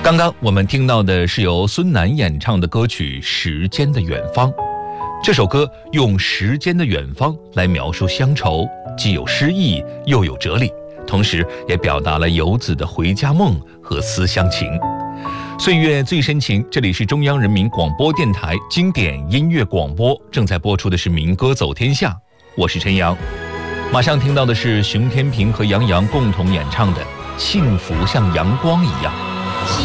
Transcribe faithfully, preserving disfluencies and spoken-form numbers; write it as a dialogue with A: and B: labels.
A: 刚刚我们听到的是由孙楠演唱的歌曲《时间的远方》。这首歌用时间的远方来描述乡愁，既有诗意又有哲理，同时也表达了游子的回家梦和思乡情。岁月最深情，这里是中央人民广播电台经典音乐广播，正在播出的是民歌走天下，我是陈阳。马上听到的是熊天平和杨洋共同演唱的《幸福像阳光一样》。